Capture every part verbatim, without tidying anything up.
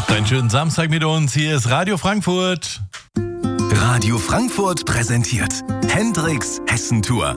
Einen schönen Samstag mit uns. Hier ist Radio Frankfurt. Radio Frankfurt präsentiert Hendricks Hessentour.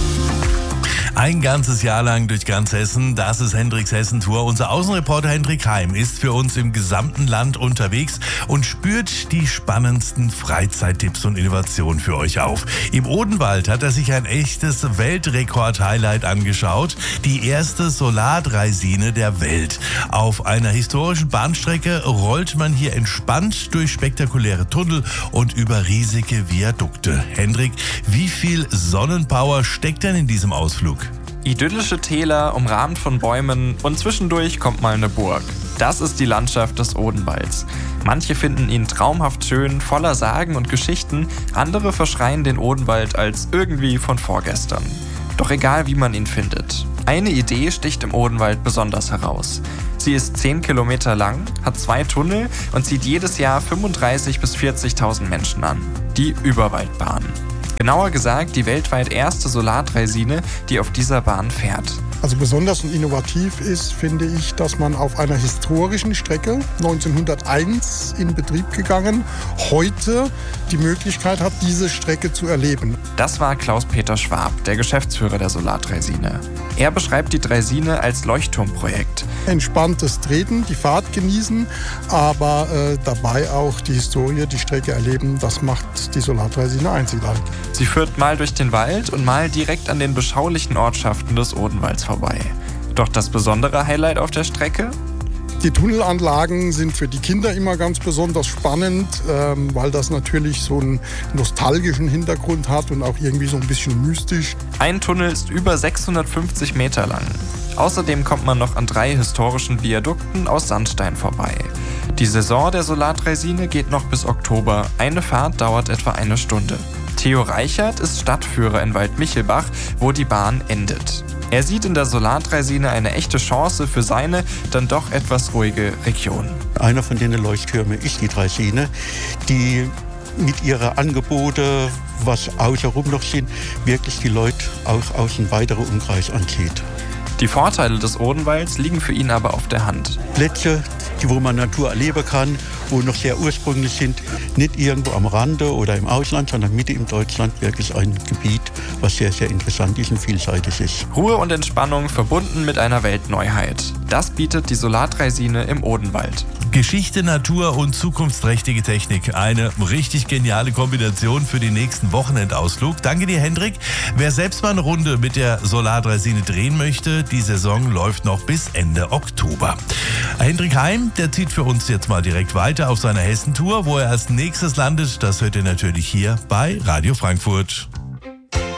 Ein ganzes Jahr lang durch ganz Hessen, das ist Hendricks Hessentour. Unser Außenreporter Hendrik Heim ist für uns im gesamten Land unterwegs und spürt die spannendsten Freizeittipps und Innovationen für euch auf. Im Odenwald hat er sich ein echtes Weltrekord-Highlight angeschaut, die erste Solardraisine der Welt. Auf einer historischen Bahnstrecke rollt man hier entspannt durch spektakuläre Tunnel und über riesige Viadukte. Hendrik, wie viel Sonnenpower steckt denn in diesem Ausflug? Idyllische Täler, umrahmt von Bäumen und zwischendurch kommt mal eine Burg. Das ist die Landschaft des Odenwalds. Manche finden ihn traumhaft schön, voller Sagen und Geschichten, andere verschreien den Odenwald als irgendwie von vorgestern. Doch egal wie man ihn findet. Eine Idee sticht im Odenwald besonders heraus. Sie ist zehn Kilometer lang, hat zwei Tunnel und zieht jedes Jahr fünfunddreißigtausend bis vierzigtausend Menschen an. Die Überwaldbahn. Genauer gesagt die weltweit erste Solardraisine, die auf dieser Bahn fährt. Also besonders und innovativ ist, finde ich, dass man auf einer historischen Strecke neunzehnhunderteins in Betrieb gegangen, heute die Möglichkeit hat, diese Strecke zu erleben. Das war Klaus-Peter Schwab, der Geschäftsführer der Solardraisine. Er beschreibt die Draisine als Leuchtturmprojekt. Entspanntes Treten, die Fahrt genießen, aber äh, dabei auch die Historie, die Strecke erleben, das macht die Solardraisine einzigartig. Sie führt mal durch den Wald und mal direkt an den beschaulichen Ortschaften des Odenwalds vorbei. Doch das besondere Highlight auf der Strecke? Die Tunnelanlagen sind für die Kinder immer ganz besonders spannend, ähm, weil das natürlich so einen nostalgischen Hintergrund hat und auch irgendwie so ein bisschen mystisch. Ein Tunnel ist über sechshundertfünfzig Meter lang. Außerdem kommt man noch an drei historischen Viadukten aus Sandstein vorbei. Die Saison der Solardraisine geht noch bis Oktober. Eine Fahrt dauert etwa eine Stunde. Theo Reichert ist Stadtführer in Waldmichelbach, wo die Bahn endet. Er sieht in der Solardraisine eine echte Chance für seine dann doch etwas ruhige Region. Einer von den Leuchttürmen ist die Draisine, die mit ihren Angeboten, was außenrum noch sind, wirklich die Leute auch aus einem weiteren Umkreis anzieht. Die Vorteile des Odenwalds liegen für ihn aber auf der Hand. Plätze, die, wo man Natur erleben kann, wo noch sehr ursprünglich sind, nicht irgendwo am Rande oder im Ausland, sondern mitten in Deutschland wirklich ein Gebiet, was sehr, sehr interessant ist und vielseitig ist. Ruhe und Entspannung verbunden mit einer Weltneuheit. Das bietet die Solardraisine im Odenwald. Geschichte, Natur und zukunftsträchtige Technik. Eine richtig geniale Kombination für den nächsten Wochenendausflug. Danke dir, Hendrik. Wer selbst mal eine Runde mit der Solardraisine drehen möchte, die Saison läuft noch bis Ende Oktober. Hendrik Heim, der zieht für uns jetzt mal direkt weiter auf seiner Hessentour. Wo er als nächstes landet, das hört ihr natürlich hier bei Radio Frankfurt.